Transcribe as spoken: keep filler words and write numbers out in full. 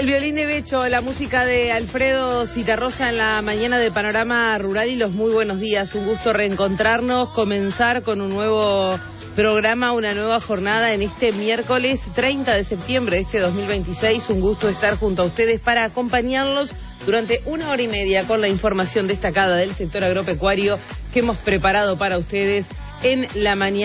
el violín de Becho, la música de Alfredo Citarrosa en la mañana de Panorama Rural y los muy buenos días. Un gusto reencontrarnos, comenzar con un nuevo programa, una nueva jornada en este miércoles treinta de septiembre de este dos mil veintiséis. Un gusto estar junto a ustedes para acompañarlos durante una hora y media con la información destacada del sector agropecuario que hemos preparado para ustedes en la mañana.